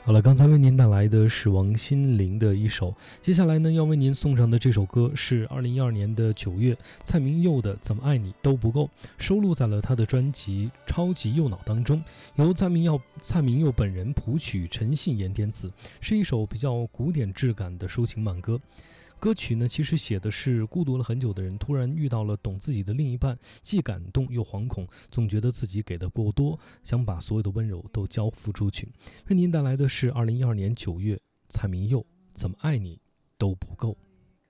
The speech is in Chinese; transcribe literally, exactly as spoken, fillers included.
好了，刚才为您带来的是王心凌的一首，接下来呢要为您送上的这首歌是二零一二年的九月蔡明佑的《怎么爱你都不够》，收录在了他的专辑《超级右脑》当中，由蔡明佑蔡明佑本人谱曲，陈信妍填词，是一首比较古典质感的抒情慢歌。歌曲呢，其实写的是孤独了很久的人突然遇到了懂自己的另一半，既感动又惶恐，总觉得自己给的不够多，想把所有的温柔都交付出去。为您带来的是二零一二年九月蔡明佑《怎么爱你都不够》。